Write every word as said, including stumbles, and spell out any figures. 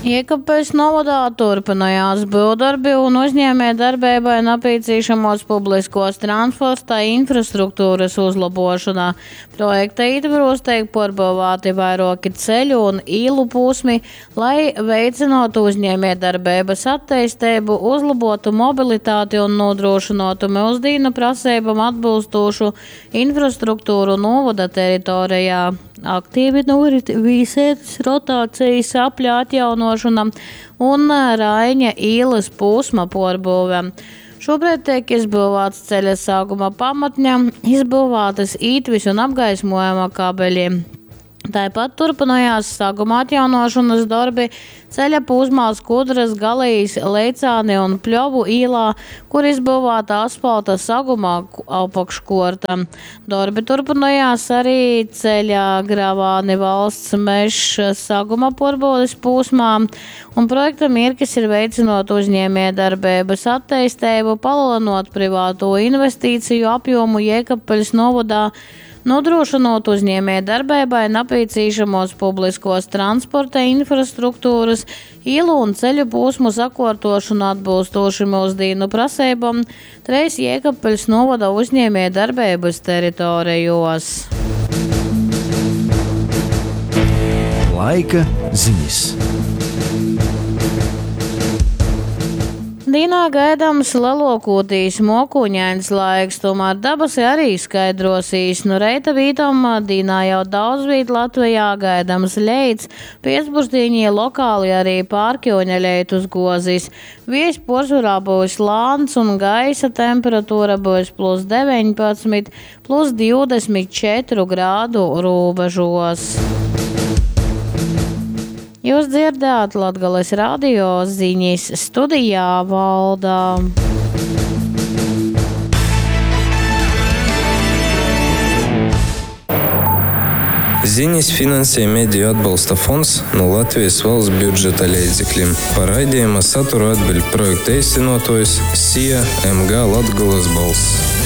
Jēkabpils novadā turpinājās būvdarbi un uzņēmējdarbībai nepieciešamos publiskos transporta infrastruktūras uzlabošanā. Projekta ietvaros tiek pārbūvēti vairāki ceļu un īlu posmi, lai veicinātu uzņēmējdarbības attīstību, uzlabotu mobilitāti un nodrošinātu mūsdienu prasībām atbilstošu infrastruktūru novada teritorijā. Aktīvi norit Vīsētas rotācijas apļa atjaunošana un Raiņa ielas posma pārbūve. Šobrīd tiek izbūvēts ceļa sākuma pamatņa, izbūvētas ītvis un apgaismojuma kabeļi. Tāpat turpinājās sākuma atjaunošanas darbi ceļa posmā Skudras, Galijas, Leicāni un Pļovu ielā, kur izbūvēta asfalta sagumā apakškorta. Darbi turpinājās arī ceļa Gravāni valsts meža saguma pārbaudes posmā, un projekta mērķis ir veicinot uzņēmējdarbības attīstību, palielinot privāto investīciju apjomu Jēkabpils novadā, nodrošinot uzņēmējdarbībai nepieciešamos publiskos transporta infrastruktūras, ielu un ceļu posmu sakārtošanu atbilstoši mūsdienu prasībām treis Jēkabpils novada uzņēmējdarbības teritorijos. Laika ziņas. Dīnā gaidāms lielākoties mokuņains laiks, tomēr dabas arī skaidrosīs. No reita vītam Dīnā jau daudz viet Latvijā gaidāms leids, pēcpusdienī lokāli arī pārkjoņa leitus gozīs. Vies poršurā būs lāns un gaisa temperatūra būs plus deviņpadsmit, plus divdesmit četri grādu robežos. Jūs dzirdējāt Latgales radio ziņas, studijā Valdā. Ziņas finansē Mediju atbalsta fonds no Latvijas valsts budžeta līdzekļiem. Par raidījuma saturu atbild projekta īstenotājs S I A M G Latgales balss.